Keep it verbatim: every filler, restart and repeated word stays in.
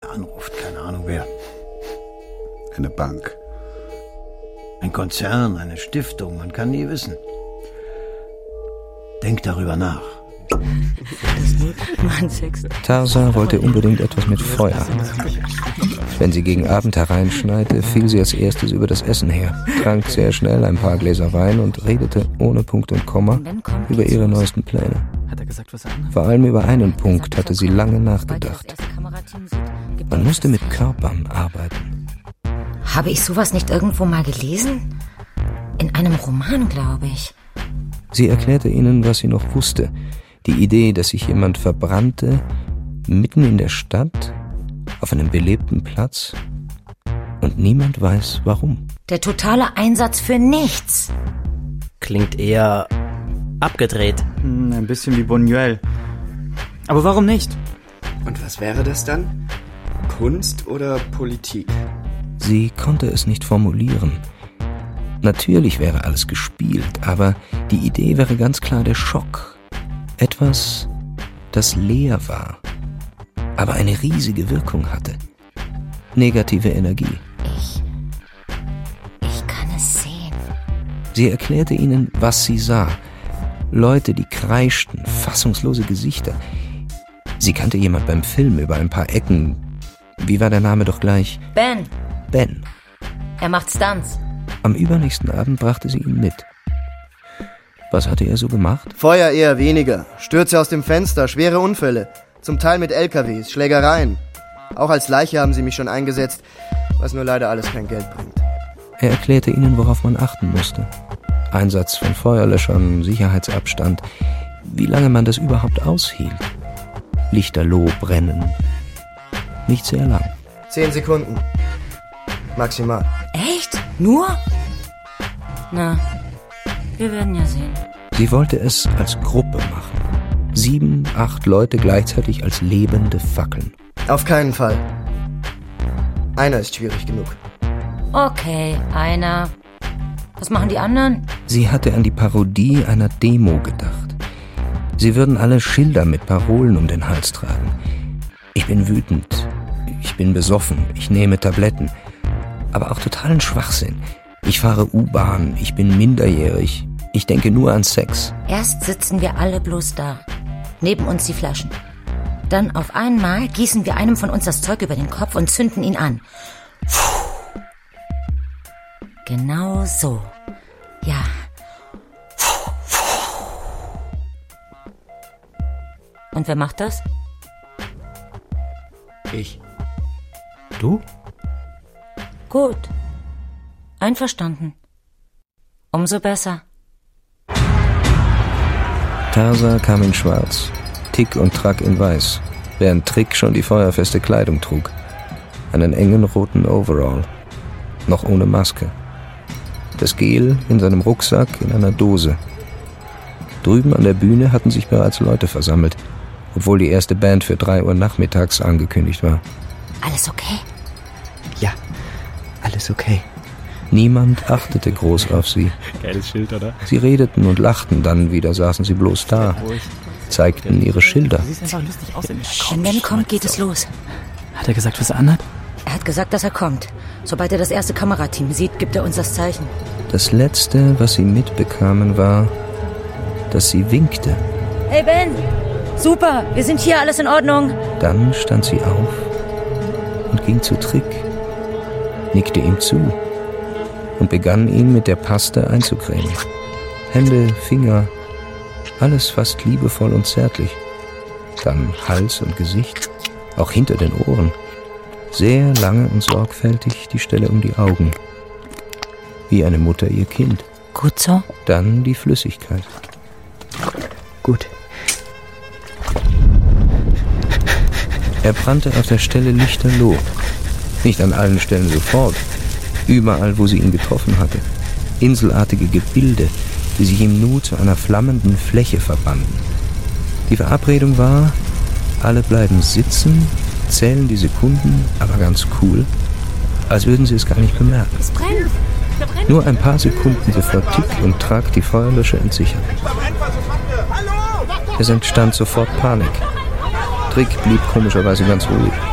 anruft, keine Ahnung wer. Eine Bank. Ein Konzern, eine Stiftung, man kann nie wissen. Denk darüber nach. Tarsa wollte unbedingt etwas mit Feuer. Wenn sie gegen Abend hereinschneite, fiel sie als erstes über das Essen her, trank sehr schnell ein paar Gläser Wein und redete ohne Punkt und Komma über ihre neuesten Pläne. Vor allem über einen Punkt hatte sie lange nachgedacht. Man musste mit Körpern arbeiten. Habe ich sowas nicht irgendwo mal gelesen? In einem Roman, glaube ich. Sie erklärte ihnen, was sie noch wusste. Die Idee, dass sich jemand verbrannte, mitten in der Stadt, auf einem belebten Platz, und niemand weiß, warum. Der totale Einsatz für nichts. Klingt eher abgedreht. Hm, ein bisschen wie Buñuel. Aber warum nicht? Und was wäre das dann? Kunst oder Politik? Sie konnte es nicht formulieren. Natürlich wäre alles gespielt, aber die Idee wäre ganz klar der Schock. Etwas, das leer war, aber eine riesige Wirkung hatte. Negative Energie. Ich... Ich kann es sehen. Sie erklärte ihnen, was sie sah. Leute, die kreischten, fassungslose Gesichter. Sie kannte jemand beim Film über ein paar Ecken. Wie war der Name doch gleich? Ben. Ben. Er macht Stunts. Am übernächsten Abend brachte sie ihn mit. Was hatte er so gemacht? Feuer eher weniger. Stürze aus dem Fenster, schwere Unfälle. Zum Teil mit L K Ws, Schlägereien. Auch als Leiche haben sie mich schon eingesetzt, was nur leider alles kein Geld bringt. Er erklärte ihnen, worauf man achten musste. Einsatz von Feuerlöschern, Sicherheitsabstand. Wie lange man das überhaupt aushielt. Lichterloh brennen. Nicht sehr lang. Zehn Sekunden. Maximal. Echt? Nur? Na, wir werden ja sehen. Sie wollte es als Gruppe machen. Sieben, acht Leute gleichzeitig als lebende Fackeln. Auf keinen Fall. Einer ist schwierig genug. Okay, einer. Was machen die anderen? Sie hatte an die Parodie einer Demo gedacht. Sie würden alle Schilder mit Parolen um den Hals tragen. Ich bin wütend. Ich bin besoffen. Ich nehme Tabletten. Aber auch totalen Schwachsinn. Ich fahre U-Bahn. Ich bin minderjährig. Ich denke nur an Sex. Erst sitzen wir alle bloß da. Neben uns die Flaschen. Dann auf einmal gießen wir einem von uns das Zeug über den Kopf und zünden ihn an. Puh. Genau so. Ja. Puh, puh. Und wer macht das? Ich. Du? Gut. Einverstanden. Umso besser. Tarsa kam in schwarz, Tick und Track in weiß, während Trick schon die feuerfeste Kleidung trug. Einen engen roten Overall, noch ohne Maske. Das Gel in seinem Rucksack in einer Dose. Drüben an der Bühne hatten sich bereits Leute versammelt, obwohl die erste Band für drei Uhr nachmittags angekündigt war. Alles okay? Ja, alles okay. Niemand achtete groß auf sie. Geiles Schild, oder? Sie redeten und lachten, dann wieder saßen sie bloß da, zeigten ihre Schilder. Sieht einfach lustig aus. Wenn Ben kommt, geht es los. Hat er gesagt, was er anhat? Er hat gesagt, dass er kommt. Sobald er das erste Kamerateam sieht, gibt er uns das Zeichen. Das Letzte, was sie mitbekamen, war, dass sie winkte. Hey Ben! Super, wir sind hier, alles in Ordnung. Dann stand sie auf und ging zu Trick, nickte ihm zu und begann ihn mit der Paste einzucremen. Hände, Finger, alles fast liebevoll und zärtlich. Dann Hals und Gesicht, auch hinter den Ohren. Sehr lange und sorgfältig die Stelle um die Augen. Wie eine Mutter ihr Kind. Gut so? Dann die Flüssigkeit. Gut. Er brannte auf der Stelle lichterloh. Nicht an allen Stellen sofort. Überall, wo sie ihn getroffen hatte. Inselartige Gebilde, die sich im Nu zu einer flammenden Fläche verbanden. Die Verabredung war, alle bleiben sitzen, zählen die Sekunden, aber ganz cool, als würden sie es gar nicht bemerken. Es brennt! Nur ein paar Sekunden bevor Tick und Track die Feuerlöscher entsicherten. Es entstand sofort Panik. Trick blieb komischerweise ganz ruhig.